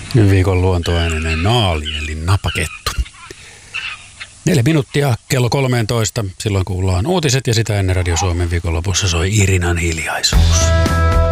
Viikon luontoääninen naali eli napakettu. 4 minuuttia kello 13. Silloin kuullaan uutiset ja sitä ennen Radio Suomen viikonlopussa soi Irinan hiljaisuus.